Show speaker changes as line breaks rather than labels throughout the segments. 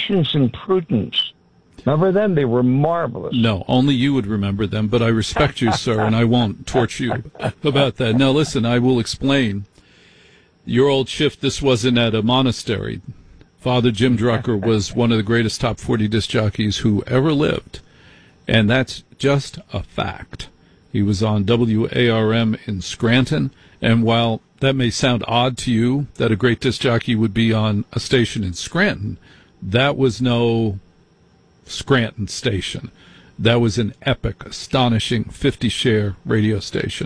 Patience and Prudence. Remember them? They were marvelous.
No, only you would remember them, but I respect you, sir, and I won't torch you about that. Now, listen, I will explain. Your old shift, this wasn't at a monastery. Father Jim Drucker was one of the greatest top 40 disc jockeys who ever lived, and that's just a fact. He was on WARM in Scranton, and while that may sound odd to you that a great disc jockey would be on a station in Scranton, that was no Scranton station. That was an epic, astonishing 50-share radio station.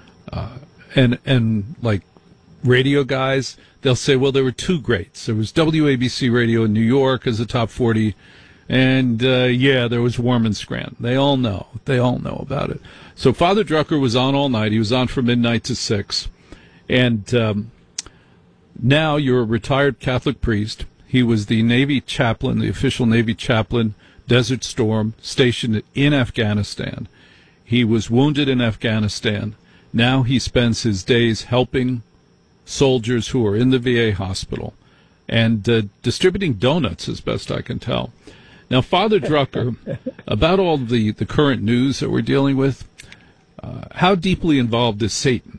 And like radio guys, they'll say, well, there were two greats. There was WABC Radio in New York as a top 40, and there was Warm in Scranton. They all know about it. So Father Drucker was on all night. He was on from midnight to 6. And now you're a retired Catholic priest. He was the Navy chaplain, the official Navy chaplain, Desert Storm, stationed in Afghanistan. He was wounded in Afghanistan. Now he spends his days helping soldiers who are in the VA hospital and distributing donuts, as best I can tell. Now, Father Drucker, about all the current news that we're dealing with, how deeply involved is Satan?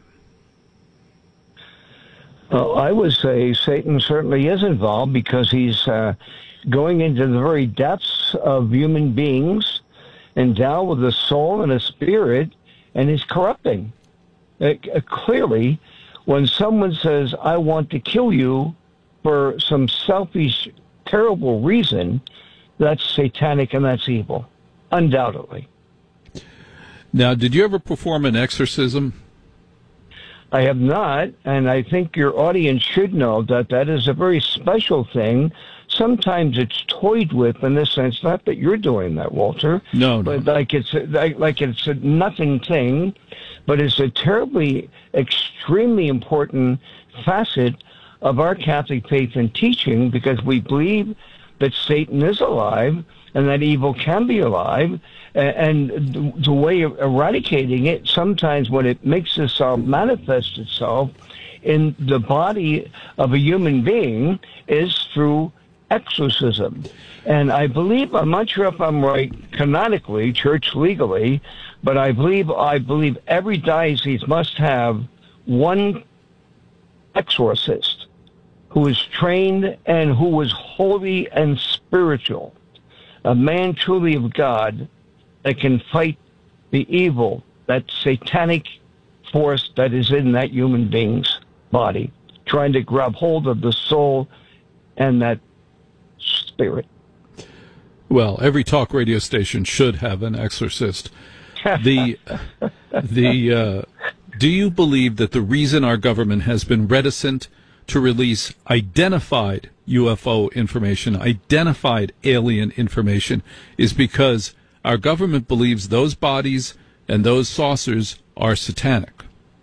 Well, I would say Satan certainly is involved because he's going into the very depths of human beings, endowed with a soul and a spirit, and he's corrupting. Clearly, when someone says, I want to kill you for some selfish, terrible reason, that's satanic and that's evil, undoubtedly.
Now, did you ever perform an exorcism?
I have not, and I think your audience should know that that is a very special thing. Sometimes it's toyed with in the sense, not that you're doing that, Walter.
No.
But like it's a nothing thing, but it's a terribly, extremely important facet of our Catholic faith and teaching because we believe that Satan is alive and that evil can be alive. And the way of eradicating it, sometimes when it makes itself manifest itself in the body of a human being, is through exorcism. And I believe, I'm not sure if I'm right canonically, church legally, but I believe every diocese must have one exorcist who is trained and who is holy and spiritual, a man truly of God that can fight the evil, that satanic force that is in that human being's body, trying to grab hold of the soul and that spirit.
Well, every talk radio station should have an exorcist. Do you believe that the reason our government has been reticent to release identified UFO information, identified alien information, is because our government believes those bodies and those saucers are satanic?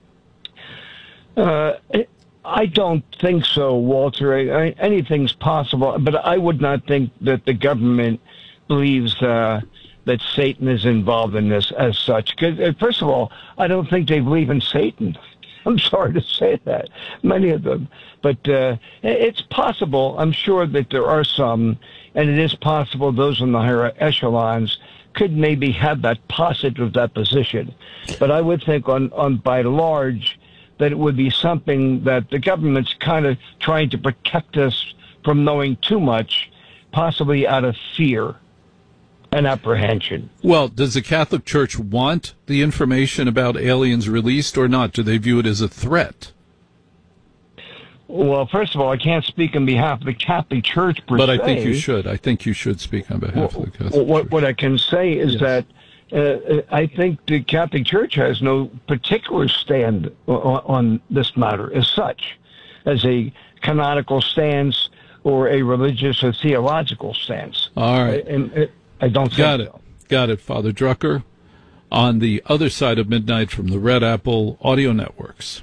I don't think so, Walter. Anything's possible, but I would not think that the government believes that Satan is involved in this as such. Because, first of all, I don't think they believe in Satan. I'm sorry to say that, many of them. But it's possible. I'm sure that there are some, and it is possible those in the higher echelons could maybe have that positive position. But I would think on by large that it would be something that the government's kind of trying to protect us from knowing too much, possibly out of fear and apprehension.
Well, does the Catholic Church want the information about aliens released or not? Do they view it as a threat?
Well, first of all, I can't speak on behalf of the Catholic Church per se.
But I think you should. I think you should speak on behalf of the Catholic Church.
What I can say is that I think the Catholic Church has no particular stand on this matter as such, as a canonical stance or a religious or theological stance.
All right.
I don't think so.
Got it, Father Drucker. On the other side of midnight from the Red Apple Audio Networks.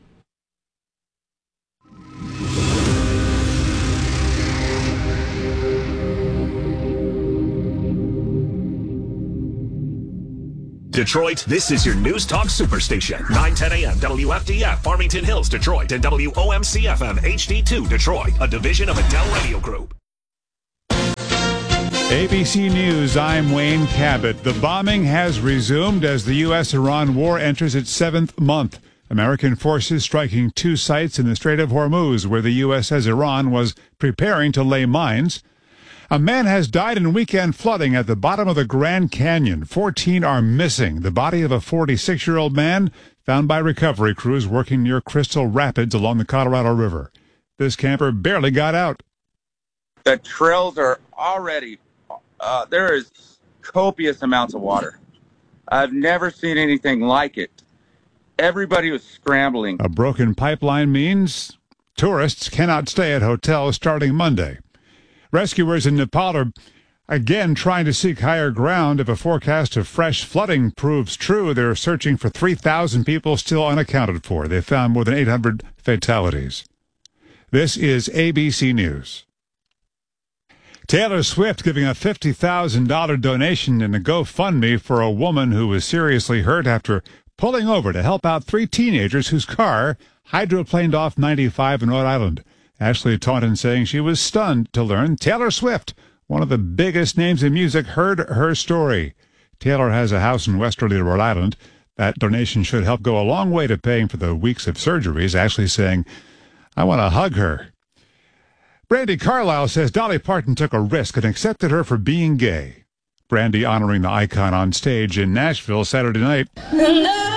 Detroit, this is your News Talk Superstation. 910 a.m. WFDF, Farmington Hills, Detroit, and WOMC-FM HD2, Detroit, a division of Adele Radio Group.
ABC News, I'm Wayne Cabot. The bombing has resumed as the U.S.-Iran war enters its 7th month. American forces striking 2 sites in the Strait of Hormuz, where the U.S. says Iran was preparing to lay mines. A man has died in weekend flooding at the bottom of the Grand Canyon. 14 are missing. The body of a 46-year-old man found by recovery crews working near Crystal Rapids along the Colorado River. This camper barely got out.
The trails are already, there is copious amounts of water. I've never seen anything like it. Everybody was scrambling.
A broken pipeline means tourists cannot stay at hotels starting Monday. Rescuers in Nepal are again trying to seek higher ground. If a forecast of fresh flooding proves true, they're searching for 3,000 people still unaccounted for. They found more than 800 fatalities. This is ABC News. Taylor Swift giving a $50,000 donation in a GoFundMe for a woman who was seriously hurt after pulling over to help out 3 teenagers whose car hydroplaned off 95 in Rhode Island. Ashley Taunton saying she was stunned to learn Taylor Swift, one of the biggest names in music, heard her story. Taylor has a house in Westerly, Rhode Island. That donation should help go a long way to paying for the weeks of surgeries. Ashley saying, I want to hug her. Brandi Carlile says Dolly Parton took a risk and accepted her for being gay. Brandi honoring the icon on stage in Nashville Saturday night.